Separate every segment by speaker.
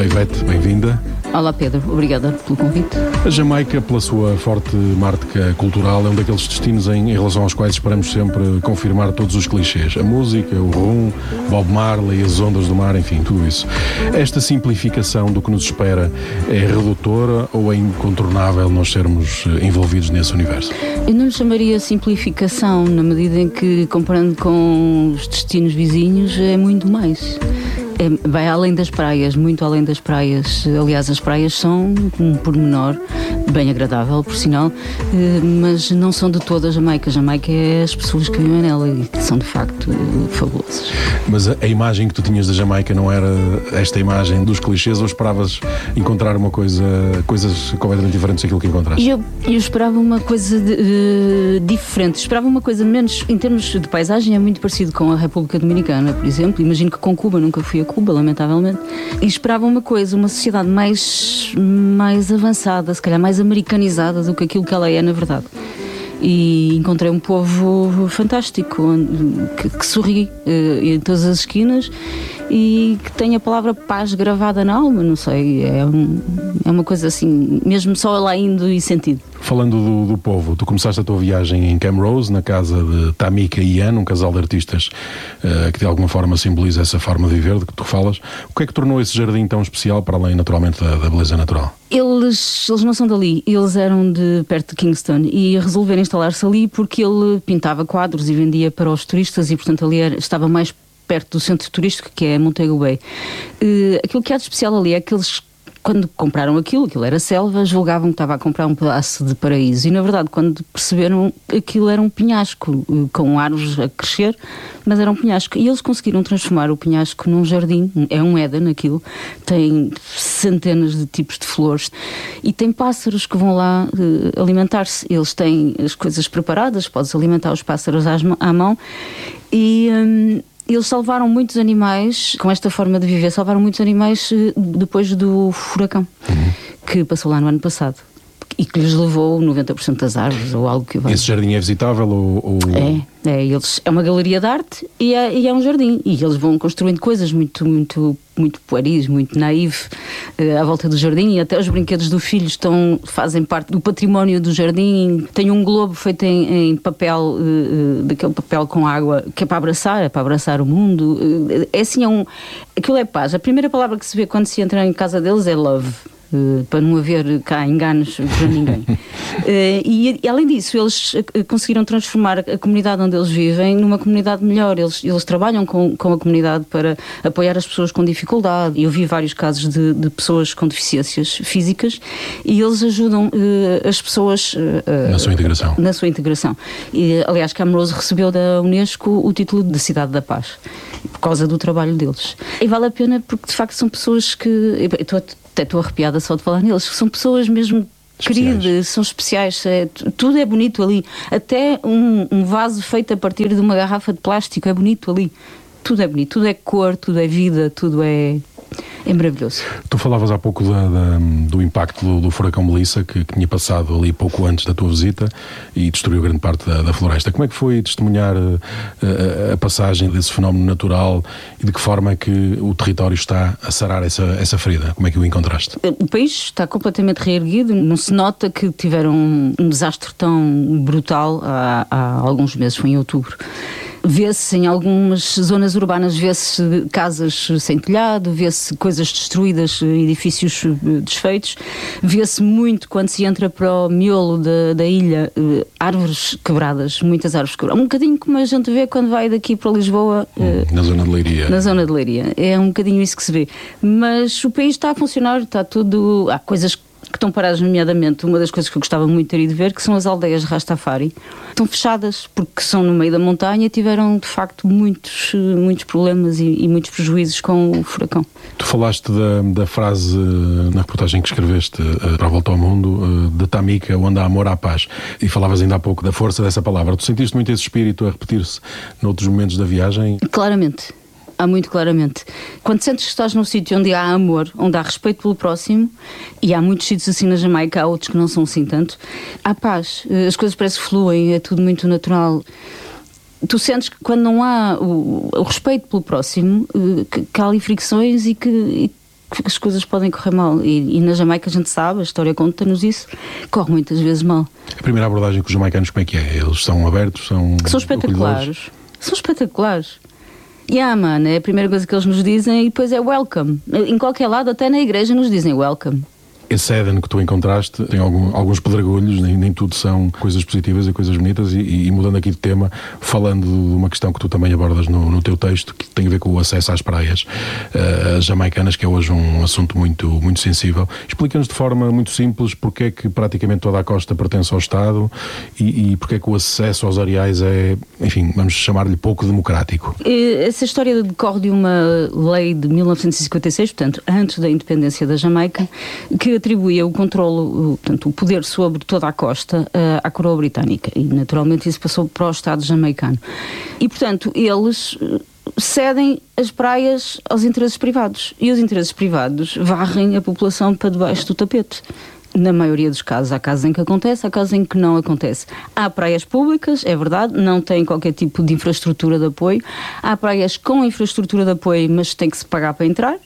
Speaker 1: Olá Ivete, bem-vinda.
Speaker 2: Olá Pedro, obrigada pelo convite.
Speaker 1: A Jamaica, pela sua forte marca cultural, é um daqueles destinos em relação aos quais esperamos sempre confirmar todos os clichês. A música, o rum, Bob Marley, as ondas do mar, enfim, tudo isso. Esta simplificação do que nos espera é redutora ou é incontornável nós sermos envolvidos nesse universo?
Speaker 2: Eu não lhe chamaria simplificação, na medida em que, comparando com os destinos vizinhos, é muito mais. Vai além das praias, muito além das praias. Aliás, as praias são um pormenor bem agradável, por sinal, mas não são de toda a Jamaica. A Jamaica é as pessoas que vivem nela e são de facto fabulosas.
Speaker 1: Mas a imagem que tu tinhas da Jamaica não era esta imagem dos clichês, ou esperavas encontrar coisas completamente diferentes daquilo que encontraste?
Speaker 2: Eu esperava uma coisa diferente, esperava uma coisa menos, em termos de paisagem é muito parecido com a República Dominicana, por exemplo. Imagino que com Cuba, nunca fui a Cuba, lamentavelmente, e esperava uma coisa, uma sociedade mais avançada, se calhar mais americanizada do que aquilo que ela é na verdade. E encontrei um povo fantástico, que sorri em todas as esquinas e que tem a palavra paz gravada na alma, não sei, é uma coisa assim, mesmo só lá indo e sentido.
Speaker 1: Falando do povo, tu começaste a tua viagem em Camrose, na casa de Tamika e Ian, um casal de artistas que de alguma forma simboliza essa forma de viver de que tu falas. O que é que tornou esse jardim tão especial, para além naturalmente da beleza natural? Eles
Speaker 2: não são dali, eles eram de perto de Kingston e resolveram instalar-se ali porque ele pintava quadros e vendia para os turistas e portanto ali estava mais perto do centro turístico, que é Montego Bay. Aquilo que há de especial ali é que eles, quando compraram aquilo era selva, julgavam que estava a comprar um pedaço de paraíso. E, na verdade, quando perceberam, aquilo era um penhasco, com árvores a crescer, mas era um penhasco. E eles conseguiram transformar o penhasco num jardim. É um Éden aquilo. Tem centenas de tipos de flores. E tem pássaros que vão lá alimentar-se. Eles têm as coisas preparadas, podes alimentar os pássaros à mão. E eles salvaram muitos animais, com esta forma de viver, salvaram muitos animais depois do furacão, que passou lá no ano passado. E que lhes levou 90% das árvores, ou algo que vai.
Speaker 1: Esse jardim é visitável?
Speaker 2: É uma galeria de arte e é um jardim. E eles vão construindo coisas muito, muito, muito pueris, muito naïve à volta do jardim, e até os brinquedos do filho fazem parte do património do jardim. Tem um globo feito em papel, daquele papel com água, que é para abraçar o mundo. É assim, aquilo é paz. A primeira palavra que se vê quando se entra em casa deles é love. Para não haver cá enganos para ninguém. E além disso, eles conseguiram transformar a comunidade onde eles vivem numa comunidade melhor. Eles trabalham com a comunidade para apoiar as pessoas com dificuldade. Eu vi vários casos de pessoas com deficiências físicas e eles ajudam as pessoas na sua integração. E, aliás, Camrose recebeu da Unesco o título de Cidade da Paz por causa do trabalho deles. E vale a pena porque de facto são pessoas que... Até estou arrepiada só de falar neles. São pessoas mesmo queridas, são especiais. Tudo é bonito ali. Até um vaso feito a partir de uma garrafa de plástico é bonito ali. Tudo é bonito. Tudo é cor, tudo é vida, tudo é maravilhoso. Tu falavas há pouco do impacto do furacão Melissa, que tinha passado ali pouco antes da tua visita e destruiu grande parte da floresta. Como é que foi testemunhar a passagem desse fenómeno natural e de que forma é que o território está a sarar essa ferida? Como é que o encontraste? O país está completamente reerguido. Não se nota que tiveram um desastre tão brutal há alguns meses, foi em outubro. Vê-se em algumas zonas urbanas, vê-se casas sem telhado, vê-se coisas destruídas, edifícios desfeitos, vê-se muito quando se entra para o miolo da ilha, árvores quebradas, muitas árvores quebradas. Um bocadinho como a gente vê quando vai daqui para Lisboa.
Speaker 1: Na zona de Leiria.
Speaker 2: Na zona de Leiria. É um bocadinho isso que se vê. Mas o país está a funcionar, está tudo... Há coisas que estão paradas, nomeadamente, uma das coisas que eu gostava muito de ter ido ver, que são as aldeias Rastafari. Estão fechadas porque são no meio da montanha e tiveram, de facto, muitos problemas e muitos prejuízos com o furacão. Tu falaste da frase na reportagem que escreveste para a Volta ao Mundo, de Tamika, onde há amor, há paz. E falavas ainda há pouco da força dessa palavra. Tu sentiste muito esse espírito a repetir-se noutros momentos da viagem? Claramente. Há muito claramente. Quando sentes que estás num sítio onde há amor, onde há respeito pelo próximo, e há muitos sítios assim na Jamaica, há outros que não são assim tanto, há paz, as coisas parecem que fluem, é tudo muito natural. Tu sentes que quando não há o respeito pelo próximo, que há ali fricções e que que as coisas podem correr mal. E na Jamaica a gente sabe, a história conta-nos isso, corre muitas vezes mal.
Speaker 1: A primeira abordagem com os jamaicanos, como é que é? Eles são abertos, são
Speaker 2: espetaculares. São espetaculares. Mano, é a primeira coisa que eles nos dizem e depois é welcome. Em qualquer lado, até na igreja, nos dizem welcome.
Speaker 1: Esse Éden que tu encontraste tem alguns pedregulhos, nem tudo são coisas positivas e coisas bonitas, e mudando aqui de tema, falando de uma questão que tu também abordas no teu texto, que tem a ver com o acesso às praias jamaicanas, que é hoje um assunto muito, muito sensível. Explica-nos de forma muito simples porque é que praticamente toda a costa pertence ao Estado e porque é que o acesso aos areais é, enfim, vamos chamar-lhe pouco democrático.
Speaker 2: Essa história decorre de uma lei de 1956, portanto, antes da independência da Jamaica, que atribuía o controlo, portanto, o poder sobre toda a costa à coroa britânica, e naturalmente isso passou para o Estado jamaicano. E, portanto, eles cedem as praias aos interesses privados, e os interesses privados varrem a população para debaixo do tapete. Na maioria dos casos, há casos em que acontece, há casos em que não acontece. Há praias públicas, é verdade, não têm qualquer tipo de infraestrutura de apoio. Há praias com infraestrutura de apoio, mas tem que se pagar para entrar.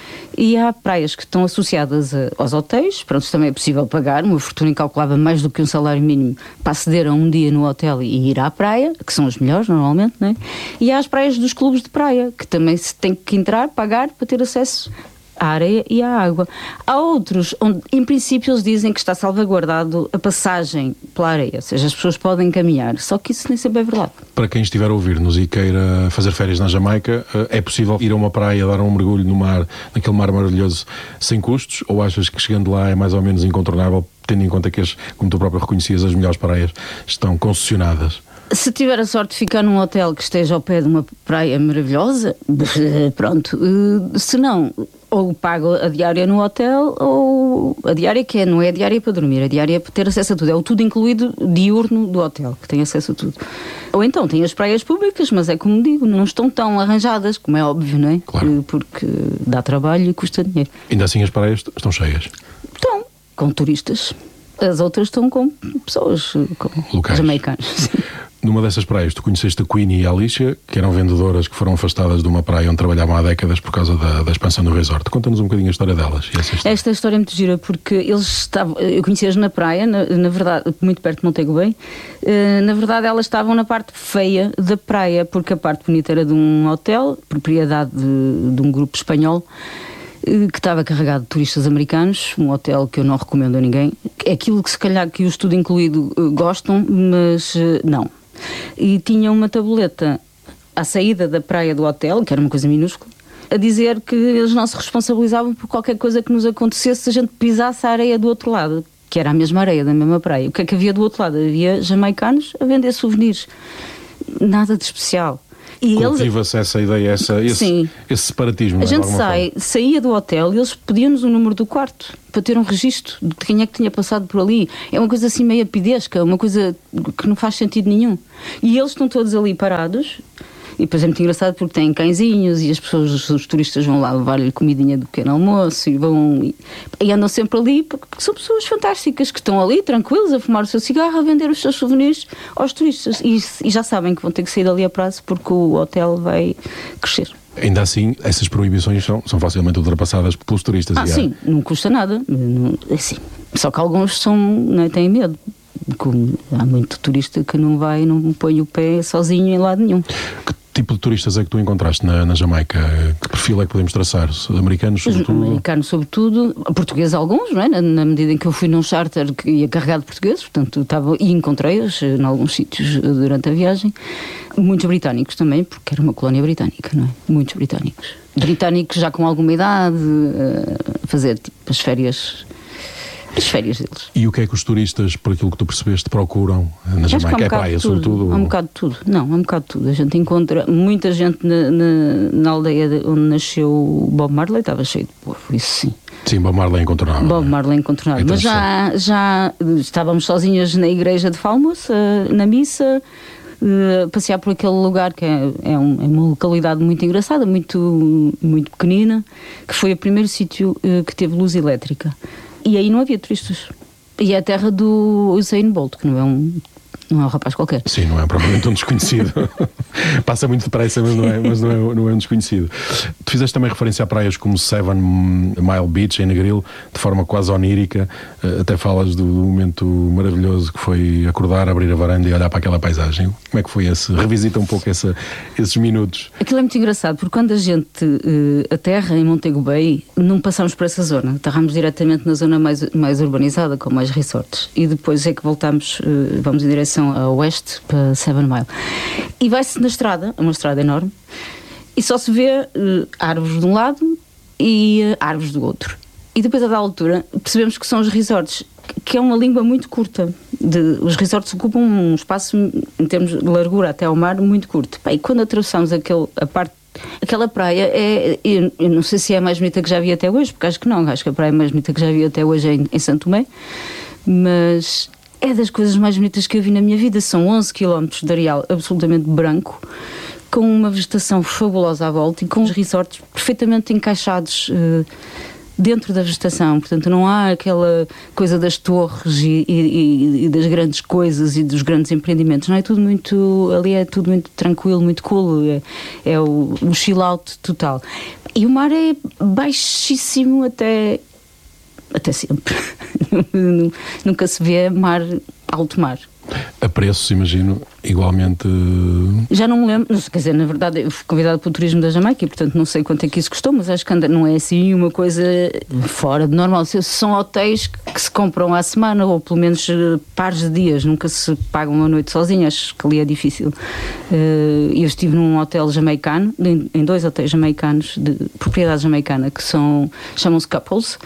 Speaker 2: E há praias que estão associadas aos hotéis, pronto, também é possível pagar uma fortuna incalculável, mais do que um salário mínimo, para aceder a um dia no hotel e ir à praia, que são as melhores normalmente, não é? E há as praias dos clubes de praia, que também se tem que entrar, pagar para ter acesso à areia e à água. Há outros onde, em princípio, eles dizem que está salvaguardado a passagem pela areia, ou seja, as pessoas podem caminhar, só que isso nem sempre é verdade.
Speaker 1: Para quem estiver a ouvir-nos e queira fazer férias na Jamaica, é possível ir a uma praia, dar um mergulho no mar, naquele mar maravilhoso, sem custos, ou achas que chegando lá é mais ou menos incontornável, tendo em conta que, como tu próprio reconhecias, as melhores praias estão concessionadas?
Speaker 2: Se tiver a sorte de ficar num hotel que esteja ao pé de uma praia maravilhosa, pronto. Se não, ou pago a diária no hotel, ou a diária que não é a diária para dormir, a diária é para ter acesso a tudo. É o tudo incluído diurno do hotel, que tem acesso a tudo. Ou então tem as praias públicas, mas é como digo, não estão tão arranjadas, como é óbvio, não é?
Speaker 1: Claro.
Speaker 2: Porque dá trabalho e custa dinheiro.
Speaker 1: Ainda assim as praias estão cheias?
Speaker 2: Estão, com turistas. As outras estão com pessoas, com
Speaker 1: locais.
Speaker 2: Jamaicanos.
Speaker 1: Numa dessas praias, tu conheceste a Queenie e a Alicia, que eram vendedoras que foram afastadas de uma praia onde trabalhavam há décadas por causa da expansão do resort. Conta-nos um bocadinho a história delas.
Speaker 2: Esta história é muito gira, porque eles estavam, eu conheci-as na praia, na verdade, muito perto de Montego Bay. Na verdade, elas estavam na parte feia da praia, porque a parte bonita era de um hotel, propriedade de um grupo espanhol, que estava carregado de turistas americanos, um hotel que eu não recomendo a ninguém. É aquilo que se calhar que o estudo incluído gostam, mas não. E tinha uma tabuleta à saída da praia do hotel, que era uma coisa minúscula, a dizer que eles não se responsabilizavam por qualquer coisa que nos acontecesse se a gente pisasse a areia do outro lado, que era a mesma areia da mesma praia. O que é que havia do outro lado? Havia jamaicanos a vender souvenirs. Nada de especial. E
Speaker 1: cultiva-se essa ideia, esse separatismo.
Speaker 2: A gente saía do hotel e eles pediam-nos o número do quarto para ter um registro de quem é que tinha passado por ali. É uma coisa assim meio pidesca, uma coisa que não faz sentido nenhum. E eles estão todos ali parados. E depois é muito engraçado porque têm cãezinhos e as pessoas, os turistas vão lá levar-lhe comidinha do pequeno almoço e andam sempre ali porque são pessoas fantásticas que estão ali tranquilos a fumar o seu cigarro, a vender os seus souvenirs aos turistas e já sabem que vão ter que sair dali a prazo porque o hotel vai crescer.
Speaker 1: Ainda assim, essas proibições são facilmente ultrapassadas pelos turistas.
Speaker 2: Sim, não custa nada. Assim, só que alguns têm medo. Como há muito turista que não põe o pé sozinho em lado nenhum. Que
Speaker 1: tipo de turistas é que tu encontraste na Jamaica? Que perfil é que podemos traçar? Americanos, sobretudo?
Speaker 2: Americanos, sobretudo. Portugueses, alguns, não é? Na medida em que eu fui num charter que ia carregado de portugueses, portanto, e encontrei-os em alguns sítios durante a viagem. Muitos britânicos também, porque era uma colónia britânica, não é? Muitos britânicos. Britânicos já com alguma idade, a fazer tipo as férias deles.
Speaker 1: E o que é que os turistas, por aquilo que tu percebeste, procuram na Jamaica? É praia, sobretudo?
Speaker 2: Há um bocado de tudo. Não, há um bocado de tudo. A gente encontra muita gente na aldeia onde nasceu o Bob Marley, estava cheio de povo, isso sim.
Speaker 1: Sim, Bob Marley é incontornável.
Speaker 2: Bob Marley é incontornável. Mas já estávamos sozinhas na igreja de Falmouth, na missa, passear por aquele lugar que é uma localidade muito engraçada, muito, muito pequenina, que foi o primeiro sítio que teve luz elétrica. E aí não havia turistas. E é a terra do Usain Bolt, que não é Não é um rapaz qualquer.
Speaker 1: Sim, não é propriamente um desconhecido. Passa muito depressa, mas não é um desconhecido. Tu fizeste também referência a praias como Seven Mile Beach, em Negril, de forma quase onírica. Até falas do momento maravilhoso que foi acordar, abrir a varanda e olhar para aquela paisagem. Como é que foi esse? Revisita um pouco esses minutos.
Speaker 2: Aquilo é muito engraçado, porque quando a gente aterra em Montego Bay, não passamos por essa zona. Aterramos diretamente na zona mais urbanizada, com mais resorts. E depois é que voltamos, vamos em direção a oeste, para Seven Mile. E vai-se na estrada, uma estrada enorme, e só se vê árvores de um lado e árvores do outro. E depois, a da altura, percebemos que são os resorts, que é uma língua muito curta. Os resorts ocupam um espaço, em termos de largura até ao mar, muito curto. E quando atravessamos aquela praia, eu não sei se é a mais bonita que já vi até hoje, porque acho que não, acho que a praia mais bonita que já vi até hoje é em Santo Tomé, mas é das coisas mais bonitas que eu vi na minha vida. São 11 km de areal absolutamente branco, com uma vegetação fabulosa à volta e com os resorts perfeitamente encaixados dentro da vegetação. Portanto, não há aquela coisa das torres e das grandes coisas e dos grandes empreendimentos. Não é tudo muito... Ali é tudo muito tranquilo, muito cool. É o chill out total. E o mar é baixíssimo até sempre. Nunca se vê alto mar.
Speaker 1: A preços, imagino, igualmente...
Speaker 2: Já não me lembro, quer dizer, na verdade eu fui convidada para o turismo da Jamaica e portanto não sei quanto é que isso custou, mas acho que não é assim uma coisa fora de normal. São hotéis que se compram à semana, ou pelo menos pares de dias, nunca se paga uma noite sozinha, acho que ali é difícil. Eu estive num hotel jamaicano, em 2 hotéis jamaicanos, de propriedade jamaicana, que chamam-se Couples.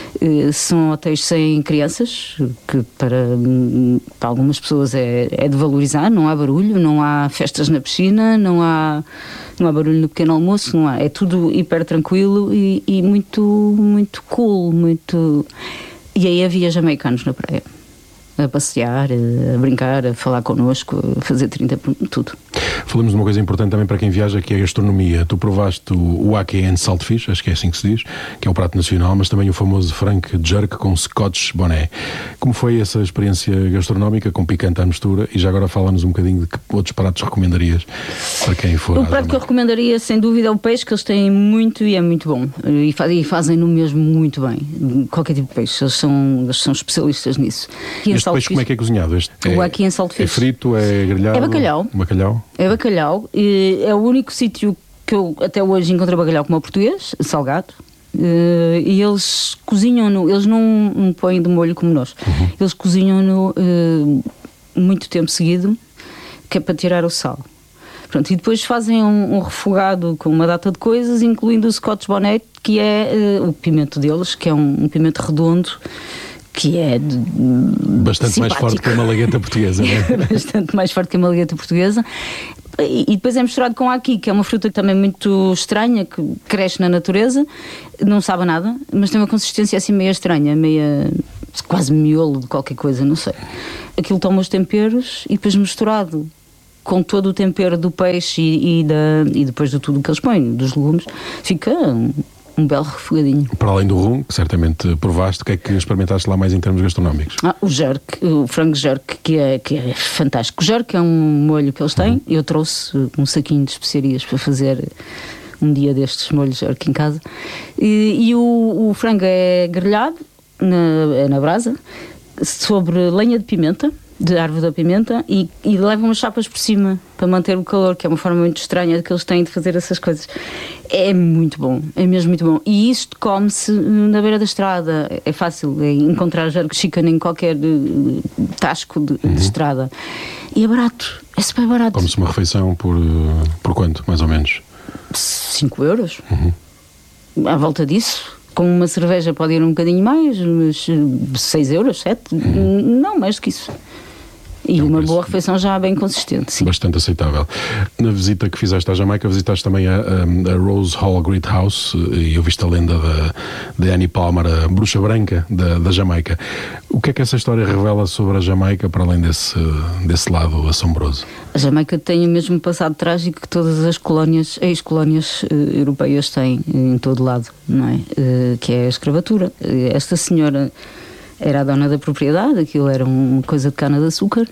Speaker 2: São hotéis sem crianças, que para algumas pessoas é de valorizar. Não há barulho, não há festas na piscina, não há barulho no pequeno almoço, não há. É tudo hiper tranquilo e muito, muito cool, muito... E aí havia jamaicanos na praia, a passear, a brincar, a falar connosco, a fazer 30, tudo.
Speaker 1: Falamos de uma coisa importante também para quem viaja, que é a gastronomia. Tu provaste o Ackee and Saltfish, acho que é assim que se diz, que é o prato nacional, mas também o famoso Frank Jerk com Scotch Bonnet. Como foi essa experiência gastronómica, com picante à mistura? E já agora fala-nos um bocadinho de que outros pratos recomendarias para quem for.
Speaker 2: O prato que eu recomendaria, sem dúvida, é o peixe, que eles têm muito e é muito bom. E fazem-no mesmo muito bem. Qualquer tipo de peixe, eles são especialistas nisso.
Speaker 1: Este peixe como é que é cozinhado?
Speaker 2: O Ackee and Saltfish.
Speaker 1: É frito, é grelhado?
Speaker 2: É bacalhau. É bacalhau. É o único sítio que eu até hoje encontrei bacalhau como o português, salgado. E eles cozinham-no, eles não põem de molho como nós. Eles cozinham-no muito tempo seguido, que é para tirar o sal. Pronto, e depois fazem um refogado com uma data de coisas, incluindo o Scotch Bonnet, que é o pimento deles, que é um pimento redondo, que é
Speaker 1: bastante simpático. Mais forte que a malagueta portuguesa, não é?
Speaker 2: Bastante mais forte que a malagueta portuguesa. E depois é misturado com aqui, que é uma fruta também muito estranha, que cresce na natureza, não sabe a nada, mas tem uma consistência assim meio estranha, quase miolo de qualquer coisa, não sei. Aquilo toma os temperos e depois misturado com todo o tempero do peixe e depois de tudo o que eles põem, dos legumes, fica um belo refogadinho.
Speaker 1: Para além do rum, que certamente provaste, o que é que experimentaste lá mais em termos gastronómicos?
Speaker 2: O jerk, o frango jerk, que é fantástico. O jerk é um molho que eles têm. Eu trouxe um saquinho de especiarias para fazer um dia destes molhos jerk em casa. E o frango é grelhado na brasa, sobre lenha de pimenta, de árvore da pimenta, e levam umas chapas por cima para manter o calor, que é uma forma muito estranha que eles têm de fazer essas coisas. É muito bom, é mesmo muito bom. E isto come-se na beira da estrada. É fácil encontrar jerk chicken em qualquer tasco de estrada. E é barato, é super barato.
Speaker 1: Come-se uma refeição por quanto, mais ou menos?
Speaker 2: 5 euros. À volta disso. Com uma cerveja pode ir um bocadinho mais, mas 6 euros, 7, não mais do que isso. E uma boa refeição já bem consistente, sim.
Speaker 1: Bastante aceitável. Na visita que fizeste à Jamaica, visitaste também a Rose Hall Great House, e eu viste a lenda de Annie Palmer, a bruxa branca da Jamaica. O que é que essa história revela sobre a Jamaica, para além desse lado assombroso?
Speaker 2: A Jamaica tem o mesmo passado trágico que todas as colónias, ex-colónias europeias têm em todo lado, não é? Que é a escravatura. Esta senhora era a dona da propriedade, aquilo era uma coisa de cana-de-açúcar,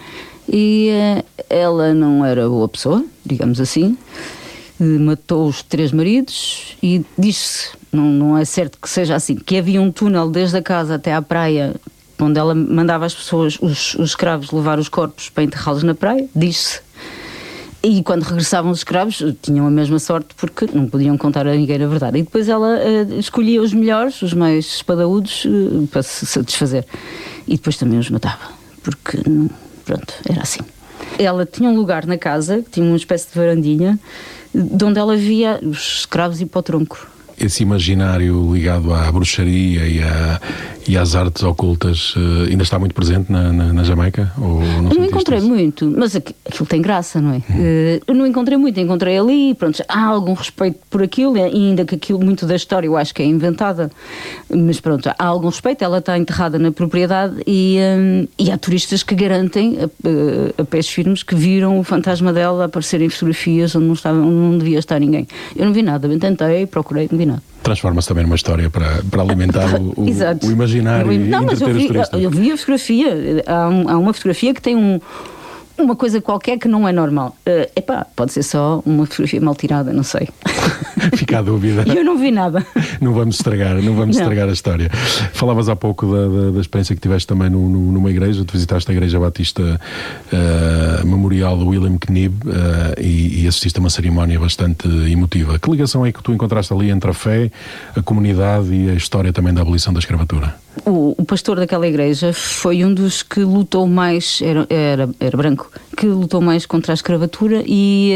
Speaker 2: E ela não era boa pessoa, digamos assim. Matou os 3 maridos e diz-se, não é certo que seja assim, que havia um túnel desde a casa até à praia, onde ela mandava as pessoas, os escravos, levar os corpos para enterrá-los na praia, diz-se. E quando regressavam os escravos tinham a mesma sorte porque não podiam contar a ninguém a verdade. E depois ela escolhia os melhores, os mais espadaúdos, para se satisfazer. E depois também os matava, porque pronto, era assim. Ela tinha um lugar na casa, tinha uma espécie de varandinha, de onde ela via os escravos ir para o tronco.
Speaker 1: Esse imaginário ligado à bruxaria e às artes ocultas ainda está muito presente na Jamaica? Ou não
Speaker 2: encontrei isso? Muito, mas aquilo tem graça, não é? Eu não encontrei muito, encontrei ali, pronto, há algum respeito por aquilo, ainda que aquilo, muito da história eu acho que é inventada, mas pronto, há algum respeito, ela está enterrada na propriedade e há turistas que garantem a pés firmes que viram o fantasma dela aparecer em fotografias onde não devia estar ninguém. Eu não vi nada, eu tentei, procurei, não vi nada.
Speaker 1: Transforma-se também numa história para alimentar o imaginário e entreter os turistas.
Speaker 2: Eu vi a fotografia, há uma fotografia que tem uma coisa qualquer que não é normal. Pode ser só uma fotografia mal tirada, não sei.
Speaker 1: Fica a dúvida.
Speaker 2: Eu não vi nada.
Speaker 1: Não vamos estragar a história. Falavas há pouco da experiência que tiveste também numa igreja, tu visitaste a Igreja Batista Memorial do William Knibb e assististe a uma cerimónia bastante emotiva. Que ligação é que tu encontraste ali entre a fé, a comunidade e a história também da abolição da escravatura?
Speaker 2: O pastor daquela igreja foi um dos que lutou mais, era branco, que lutou mais contra a escravatura e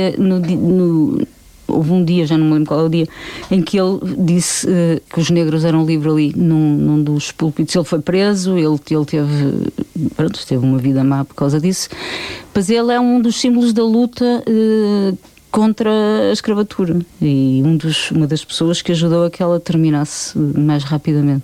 Speaker 2: houve um dia, já não me lembro qual é o dia, em que ele disse que os negros eram livres ali num dos púlpitos. Ele foi preso, ele teve uma vida má por causa disso, mas ele é um dos símbolos da luta contra a escravatura e uma das pessoas que ajudou a que ela terminasse mais rapidamente.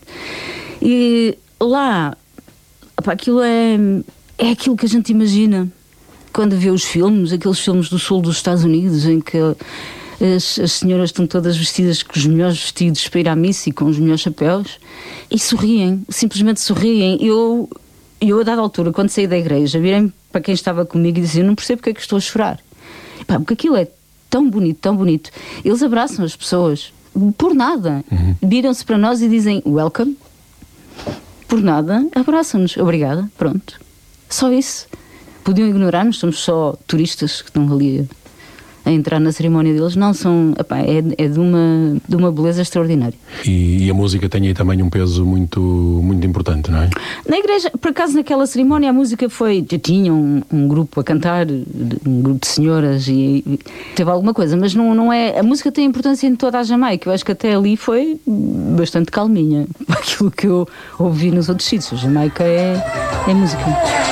Speaker 2: E lá, aquilo é aquilo que a gente imagina quando vê os filmes, aqueles filmes do sul dos Estados Unidos, em que as senhoras estão todas vestidas com os melhores vestidos para ir à missa e com os melhores chapéus e sorriem, simplesmente sorriem. Eu a dada altura, quando saí da igreja, virei para quem estava comigo e disse: eu não percebo porque é que estou a chorar. Porque aquilo é tão bonito, tão bonito. Eles abraçam as pessoas por nada, viram-se para nós e dizem welcome. Por nada, abraçam-nos. Obrigada, pronto. Só isso. Podiam ignorar-nos, somos só turistas que estão ali a entrar na cerimónia deles. Não, é de uma beleza extraordinária.
Speaker 1: E a música tem aí também um peso muito, muito importante, não é?
Speaker 2: Na igreja, por acaso, naquela cerimónia a música tinha um grupo a cantar, um grupo de senhoras e teve alguma coisa, mas não é, a música tem importância em toda a Jamaica. Eu acho que até ali foi bastante calminha, aquilo que eu ouvi nos outros sítios. A Jamaica é música.